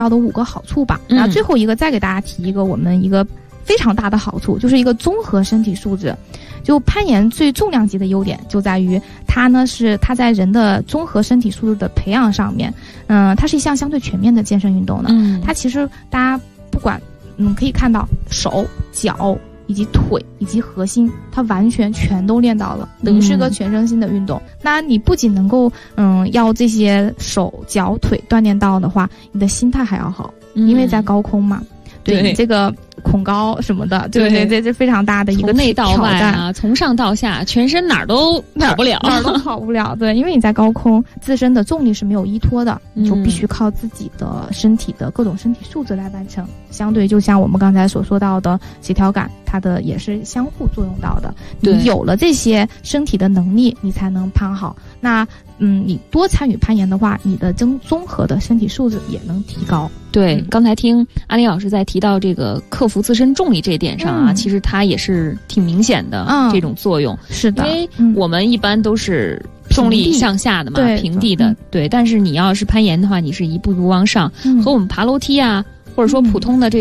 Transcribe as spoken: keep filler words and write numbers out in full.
到的五个好处吧。 嗯、 然后最后一个再给大家提一个我们一个非常大的好处，就是一个综合身体素质。就攀岩最重量级的优点就在于它呢是它在人的综合身体素质的培养上面，嗯、呃，它是一项相对全面的健身运动的。 嗯， 它其实大家不管嗯可以看到手、脚以及腿以及核心，它完全全都练到了，等于是个全身心的运动。嗯、那你不仅能够嗯要这些手、脚、腿锻炼到的话，你的心态还要好，嗯、因为在高空嘛。对, 对你这个恐高什么的，对对对，这非常大的一个从内到外啊， 啊，从上到下，全身哪儿都跑不了， 哪儿都跑不了。对，因为你在高空，自身的重力是没有依托的，你就必须靠自己的身体的各种身体素质来完成。相对就像我们刚才所说到的协调感，它的也是相互作用到的。你有了这些身体的能力，你才能攀好。那嗯，你多参与攀岩的话，你的综综合的身体素质也能提高。 对，嗯、刚才听安妮老师在提到这个克服自身重力这一点上啊，嗯、其实它也是挺明显的这种作用。 嗯、是的， 因为我们一般都是重力向下的嘛， 平地, 平地的，嗯、对。但是你要是攀岩的话，你是一步步往上，嗯、和我们爬楼梯啊，或者说普通的这